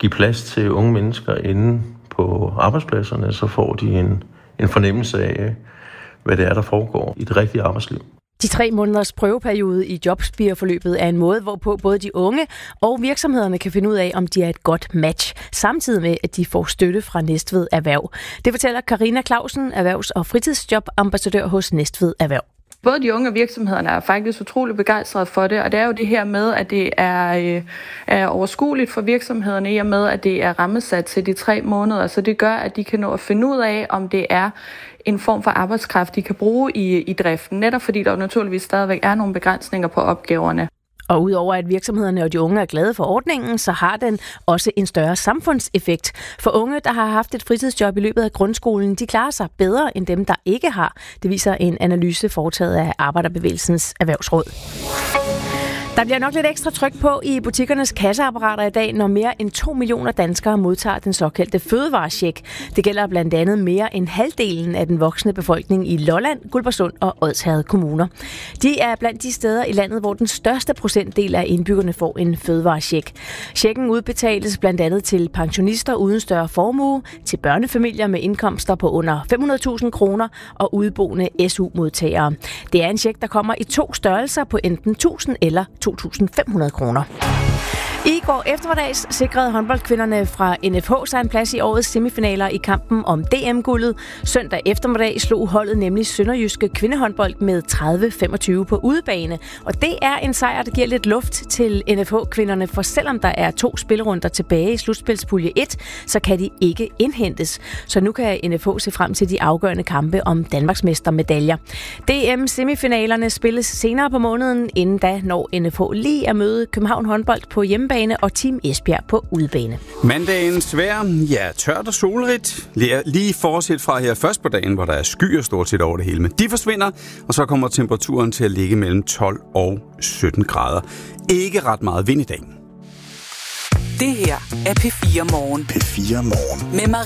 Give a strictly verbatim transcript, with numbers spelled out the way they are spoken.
give plads til unge mennesker inde på arbejdspladserne, så får de en, en fornemmelse af, hvad det er, der foregår i det rigtige arbejdsliv. De tre måneders prøveperiode i jobspirforløbet er en måde, hvorpå både de unge og virksomhederne kan finde ud af, om de er et godt match, samtidig med, at de får støtte fra Næstved Erhverv. Det fortæller Karina Clausen, erhvervs- og fritidsjobambassadør hos Næstved Erhverv. Både de unge og virksomhederne er faktisk utrolig begejstrede for det, og det er jo det her med, at det er, øh, er overskueligt for virksomhederne i og med, at det er rammesat til de tre måneder, så det gør, at de kan nå at finde ud af, om det er en form for arbejdskraft, de kan bruge i, i driften, netop fordi der naturligvis stadigvæk er nogle begrænsninger på opgaverne. Og udover at virksomhederne og de unge er glade for ordningen, så har den også en større samfundseffekt. For unge, der har haft et fritidsjob i løbet af grundskolen, de klarer sig bedre end dem, der ikke har. Det viser en analyse foretaget af Arbejderbevægelsens Erhvervsråd. Der bliver nok lidt ekstra tryk på i butikkernes kasseapparater i dag, når mere end to millioner danskere modtager den såkaldte fødevarecheck. Det gælder blandt andet mere end halvdelen af den voksne befolkning i Lolland, Guldborgsund og Odsherred kommuner. De er blandt de steder i landet, hvor den største procentdel af indbyggerne får en fødevarecheck. Checken udbetales blandt andet til pensionister uden større formue, til børnefamilier med indkomster på under fem hundrede tusind kroner og udeboende S U-modtagere. Det er en check, der kommer i to størrelser på enten tusind eller to tusind fem hundrede kroner. I går eftermiddags sikrede håndboldkvinderne fra N F H sig en plads i årets semifinaler i kampen om D M-guldet. Søndag eftermiddag slog holdet nemlig sønderjyske kvindehåndbold med tredive femogtyve på udebane. Og det er en sejr, der giver lidt luft til N F H-kvinderne, for selvom der er to spillerunder tilbage i slutspilspulje et, så kan de ikke indhentes. Så nu kan N F H se frem til de afgørende kampe om Danmarksmestermedaljer. D M-semifinalerne spilles senere på måneden. Inden da når N F H lige at møde København håndbold på hjemmebane og Team Esbjerg på udebane. Mandagens vejr, ja, tørt og solrigt. Lige fortsat fra her først på dagen, hvor der er skyer stort set over det hele, men de forsvinder, og så kommer temperaturen til at ligge mellem tolv og sytten grader. Ikke ret meget vind i dag. Det her er P fire Morgen. P fire Morgen. Med